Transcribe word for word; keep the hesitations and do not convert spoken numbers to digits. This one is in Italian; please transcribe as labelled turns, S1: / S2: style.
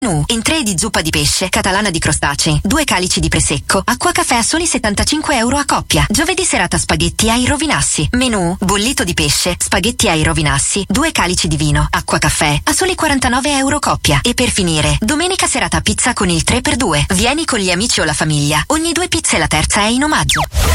S1: Nu, in tre di zuppa di pesce, catalana di crostacei, due calici di prosecco, acqua caffè a soli settantacinque euro a coppia. Giovedì serata spaghetti ai rovinassi. Menù, bollito di pesce, spaghetti ai rovinassi, due calici di vino, acqua caffè a soli quarantanove euro coppia. E per finire, domenica serata pizza con il tre per due. Vieni con gli amici o la famiglia. Ogni due pizze la terza è in omaggio.